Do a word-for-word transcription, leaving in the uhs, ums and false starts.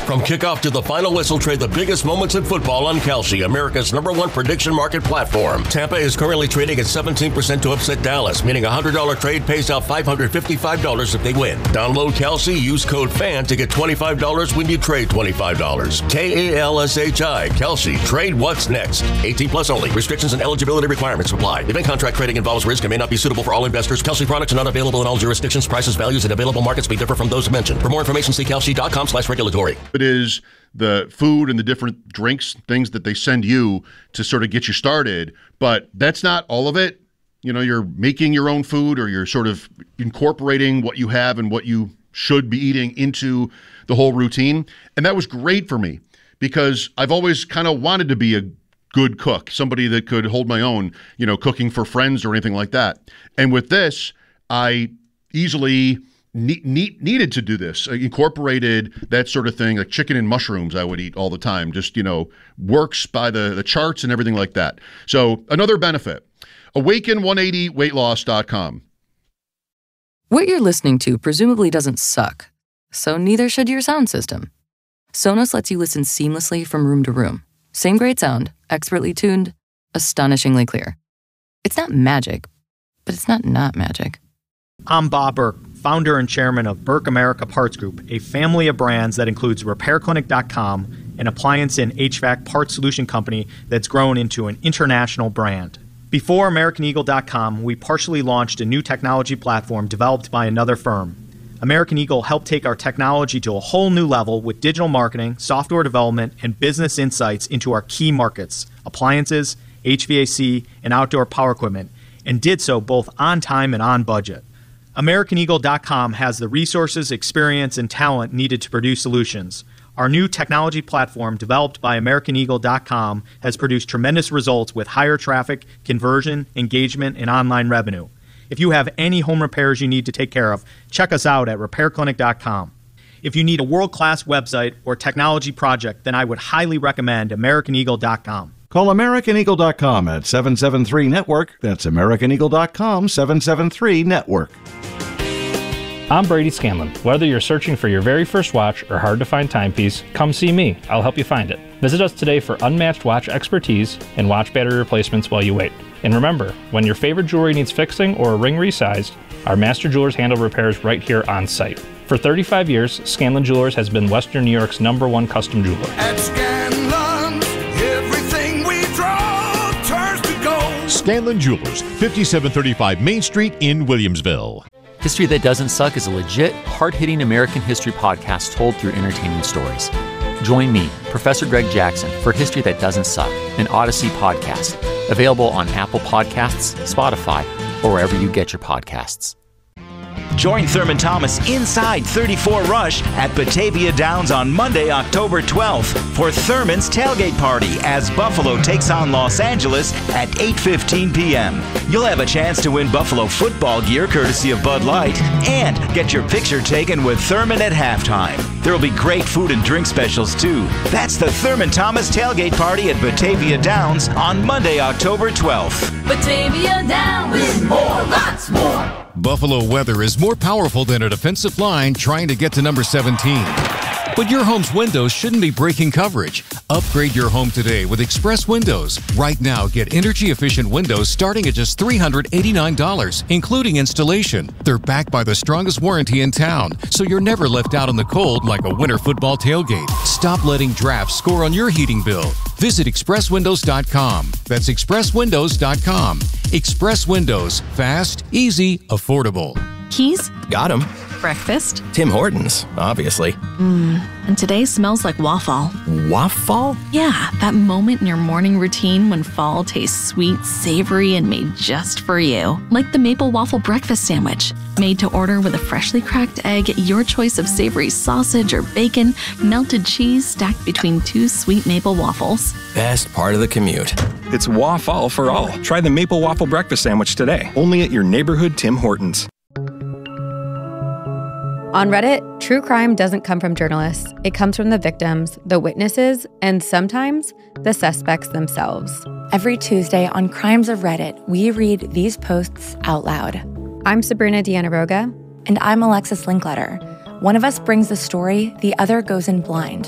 From kickoff to the final whistle, trade the biggest moments in football on Kalshi, America's number one prediction market platform. Tampa is currently trading at seventeen percent to upset Dallas, meaning a one hundred dollars trade pays out five hundred fifty-five dollars if they win. Download Kalshi, use code FAN to get twenty-five dollars when you trade twenty-five dollars. K A L S H I, Kalshi. Trade what's next. eighteen plus only. Restrictions and eligibility requirements apply. Event contract trading involves risk and may not be suitable for all investors. Kalshi products are not available in all jurisdictions. Prices, values, and available markets may differ from those mentioned. For more information, see kalshi.com slash regulatory. It is the food and the different drinks, things that they send you to sort of get you started. But that's not all of it. You know, you're making your own food, or you're sort of incorporating what you have and what you should be eating into the whole routine. And that was great for me because I've always kind of wanted to be a good cook, somebody that could hold my own, you know, cooking for friends or anything like that. And with this, I easily ne- ne- needed to do this. I incorporated that sort of thing, like chicken and mushrooms I would eat all the time, just, you know, works by the, the charts and everything like that. So another benefit, awaken one eighty weight loss dot com. What you're listening to presumably doesn't suck, so neither should your sound system. Sonos lets you listen seamlessly from room to room. Same great sound, expertly tuned, astonishingly clear. It's not magic, but it's not not magic. I'm Bob Burke, founder and chairman of Burke America Parts Group, a family of brands that includes repair clinic dot com, an appliance and H V A C parts solution company that's grown into an international brand. Before American Eagle dot com, we partially launched a new technology platform developed by another firm. American Eagle helped take our technology to a whole new level with digital marketing, software development, and business insights into our key markets, appliances, H V A C, and outdoor power equipment, and did so both on time and on budget. American Eagle dot com has the resources, experience, and talent needed to produce solutions. Our new technology platform, developed by American Eagle dot com, has produced tremendous results with higher traffic, conversion, engagement, and online revenue. If you have any home repairs you need to take care of, check us out at repair clinic dot com. If you need a world-class website or technology project, then I would highly recommend American Eagle dot com. Call American Eagle dot com at seven seven three network. That's American Eagle dot com, seven seven three network. I'm Brady Scanlon. Whether you're searching for your very first watch or hard-to-find timepiece, come see me. I'll help you find it. Visit us today for unmatched watch expertise and watch battery replacements while you wait. And remember, when your favorite jewelry needs fixing or a ring resized, our master jewelers handle repairs right here on site. For thirty-five years, Scanlon Jewelers has been Western New York's number one custom jeweler. At Scanlon, everything we draw turns to gold. Scanlon Jewelers, fifty-seven thirty-five Main Street in Williamsville. History That Doesn't Suck is a legit, hard-hitting American history podcast told through entertaining stories. Join me, Professor Greg Jackson, for History That Doesn't Suck, an Odyssey podcast. Available on Apple Podcasts, Spotify, or wherever you get your podcasts. Join Thurman Thomas inside thirty-four Rush at Batavia Downs on Monday, October twelfth for Thurman's Tailgate Party as Buffalo takes on Los Angeles at eight fifteen p.m. You'll have a chance to win Buffalo football gear courtesy of Bud Light and get your picture taken with Thurman at halftime. There will be great food and drink specials too. That's the Thurman Thomas Tailgate Party at Batavia Downs on Monday, October twelfth. Batavia Downs with more, lots more. Buffalo weather is more powerful than a defensive line trying to get to number seventeen. But your home's windows shouldn't be breaking coverage. Upgrade your home today with Express Windows. Right now, get energy-efficient windows starting at just three hundred eighty-nine dollars, including installation. They're backed by the strongest warranty in town, so you're never left out in the cold like a winter football tailgate. Stop letting drafts score on your heating bill. Visit express windows dot com. That's express windows dot com. Express Windows. Fast, easy, affordable. Keys? Got 'em. Breakfast? Tim Hortons, obviously. Mmm, and today smells like waffle. Waffle? Yeah, that moment in your morning routine when fall tastes sweet, savory, and made just for you. Like the Maple Waffle Breakfast Sandwich. Made to order with a freshly cracked egg, your choice of savory sausage or bacon, melted cheese stacked between two sweet maple waffles. Best part of the commute. It's waffle for all. Try the Maple Waffle Breakfast Sandwich today. Only at your neighborhood Tim Hortons. On Reddit, true crime doesn't come from journalists. It comes from the victims, the witnesses, and sometimes the suspects themselves. Every Tuesday on Crimes of Reddit, we read these posts out loud. I'm Sabrina Dianaroga. And I'm Alexis Linkletter. One of us brings the story, the other goes in blind.